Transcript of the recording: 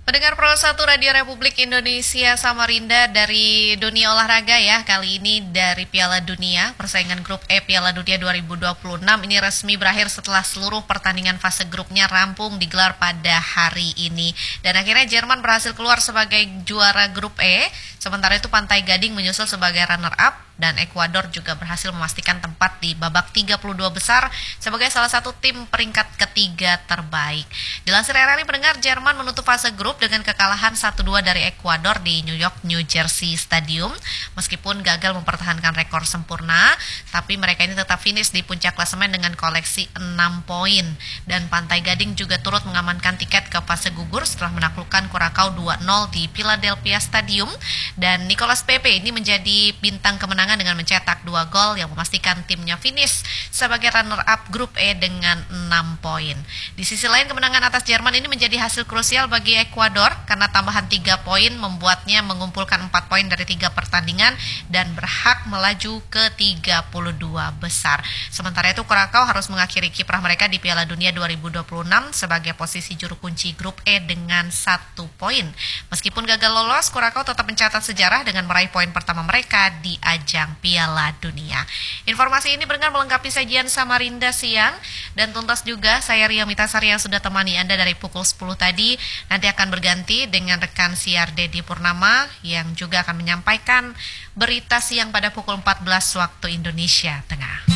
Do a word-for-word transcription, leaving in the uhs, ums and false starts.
Pendengar Pro satu Radio Republik Indonesia Samarinda dari dunia olahraga ya. Kali ini dari Piala Dunia, persaingan grup E Piala Dunia dua ribu dua puluh enam ini resmi berakhir setelah seluruh pertandingan fase grupnya rampung digelar pada hari ini. Dan akhirnya Jerman berhasil keluar sebagai juara grup E, sementara itu Pantai Gading menyusul sebagai runner up dan Ekuador juga berhasil memastikan tempat di babak tiga puluh dua besar sebagai salah satu tim peringkat ketiga terbaik. Dilansir R R I pendengar, Jerman menutup fase grup dengan kekalahan satu dua dari Ekuador di New York New Jersey Stadium. Meskipun gagal mempertahankan rekor sempurna, tapi mereka ini tetap finish di puncak klasemen dengan koleksi enam poin. Dan Pantai Gading juga turut mengamankan tiket ke fase gugur setelah menaklukkan Curacao dua nol di Philadelphia Stadium. Dan Nicolas Pepe ini menjadi bintang kemenangan dengan mencetak dua gol yang memastikan timnya finish sebagai runner-up grup E dengan enam poin. Di sisi lain, kemenangan atas Jerman ini menjadi hasil krusial bagi Ekuador karena tambahan tiga poin membuatnya mengumpulkan empat poin dari tiga pertandingan dan berhak melaju ke tiga puluh dua besar. Sementara itu Curacao harus mengakhiri kiprah mereka di Piala Dunia dua ribu dua puluh enam sebagai posisi juru kunci grup E dengan satu poin. Meskipun gagal lolos, Curacao tetap mencatat sejarah dengan meraih poin pertama mereka di ajang Piala Dunia. Informasi ini benar melengkapi sajian Samarinda siang, dan tuntas juga saya Ria Mitasari yang sudah temani Anda dari pukul sepuluh tadi. Nanti akan berganti dengan rekan siar Dedi Purnama yang juga akan menyampaikan berita siang pada pukul empat belas waktu Indonesia Tengah.